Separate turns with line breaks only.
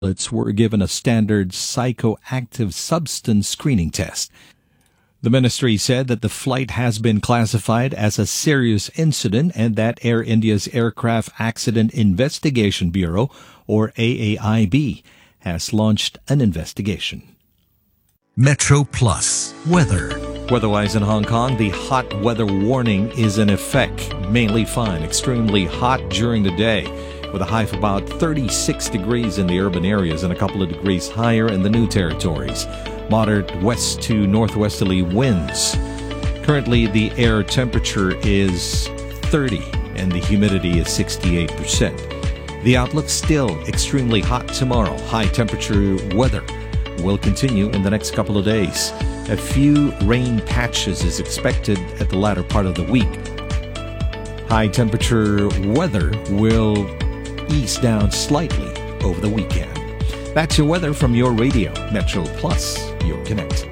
pilots were given a standard psychoactive substance screening test. The ministry said that the flight has been classified as a serious incident and that Air India's Aircraft Accident Investigation Bureau, or AAIB, has launched an investigation.
Metro Plus weather.
Weather-wise in Hong Kong, the hot weather warning is in effect. Mainly fine, extremely hot during the day, with a high of about 36 degrees in the urban areas and a couple of degrees higher in the New Territories. Moderate west to northwesterly winds. Currently, the air temperature is 30 and the humidity is 68%. The outlook still extremely hot tomorrow. High temperature weather will continue in the next couple of days. A few rain patches is expected at the latter part of the week. High temperature weather will ease down slightly over the weekend. That's your weather from your radio, Metro Plus, your connect.